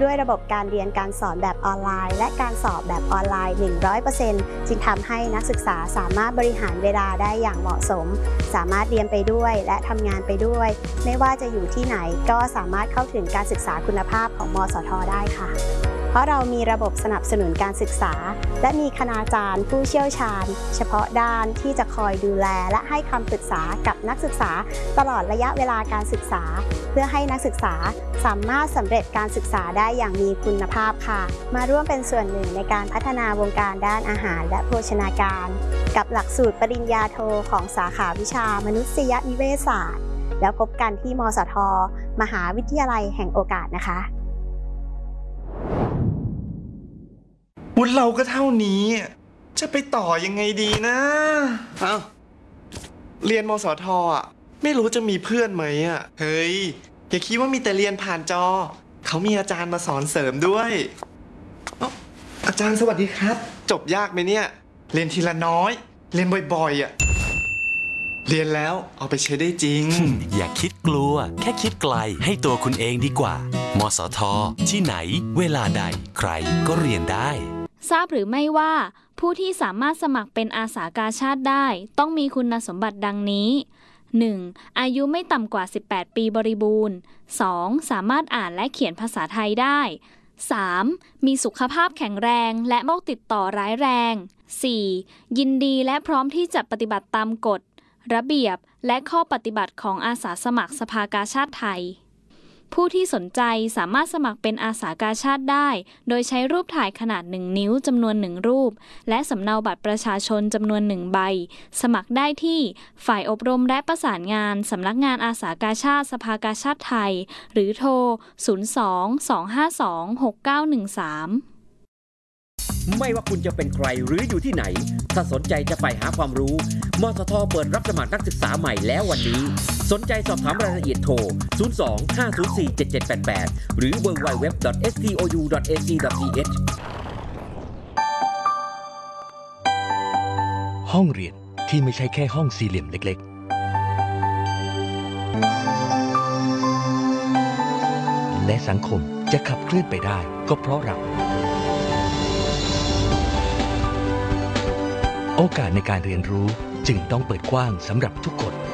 ด้วยระบบการเรียนการสอนแบบออนไลน์และการสอบแบบออนไลน์ 100% จึงทำให้นักศึกษาสามารถบริหารเวลาได้อย่างเหมาะสมสามารถเรียนไปด้วยและทำงานไปด้วยไม่ว่าจะอยู่ที่ไหนก็สามารถเข้าถึงการศึกษาคุณภาพของมสท.ได้ค่ะเพราะเรามีระบบสนับสนุนการศึกษาและมีคณาจารย์ผู้เชี่ยวชาญเฉพาะด้านที่จะคอยดูแลและให้คำปรึกษากับนักศึกษาตลอดระยะเวลาการศึกษาเพื่อให้นักศึกษาสามารถสำเร็จการศึกษาได้อย่างมีคุณภาพค่ะมาร่วมเป็นส่วนหนึ่งในการพัฒนาวงการด้านอาหารและโภชนาการกับหลักสูตรปริญญาโทของสาขาวิชามนุษยนิเวศศาสตร์แล้วพบกันที่มสท.มหาวิทยาลัยแห่งโอกาสนะคะวุฒิเราก็เท่านี้จะไปต่อยังไงดีนะเรียนมสท.อ่ะไม่รู้จะมีเพื่อนไหมอ่ะเฮ้ยอย่าคิดว่ามีแต่เรียนผ่านจอเขามีอาจารย์มาสอนเสริมด้วยอาจารย์สวัสดีครับจบยากไหมเนี่ยเรียนทีละน้อยเรียนบ่อยๆอ่ะเรียนแล้วเอาไปใช้ได้จริงอย่าคิดกลัวแค่คิดไกลให้ตัวคุณเองดีกว่ามสท.ที่ไหนเวลาใดใครก็เรียนได้ทราบหรือไม่ว่าผู้ที่สามารถสมัครเป็นอาสากาชาติได้ต้องมีคุณสมบัติดังนี้ 1. อายุไม่ต่ำกว่า18ปีบริบูรณ์ 2. สามารถอ่านและเขียนภาษาไทยได้ 3. มีสุขภาพแข็งแรงและโรคติดต่อร้ายแรง 4. ยินดีและพร้อมที่จะปฏิบัติตามกฎระเบียบและข้อปฏิบัติของอาสาสมัครสภากาชาติไทยผู้ที่สนใจสามารถสมัครเป็นอาสากาชาติได้โดยใช้รูปถ่ายขนาด1 นิ้วจำนวน1รูปและสำเนาบัตรประชาชนจำนวน1ใบสมัครได้ที่ฝ่ายอบรมและประสานงานสำนักงานอาสากาชาติสภากาชาติไทยหรือโทร 02-252-6913 ไม่ว่าคุณจะเป็นใครหรืออยู่ที่ไหนถ้าสนใจจะไปหาความรู้มสท.เปิดรับสมัครนักศึกษาใหม่แล้ววันนี้สนใจสอบถามรายละเอียดโทร 02-504-7788 หรือ www.stou.ac.th ห้องเรียนที่ไม่ใช่แค่ห้องสี่เหลี่ยมเล็กๆและสังคมจะขับเคลื่อนไปได้ก็เพราะเราโอกาสในการเรียนรู้จึงต้องเปิดกว้างสำหรับทุกคน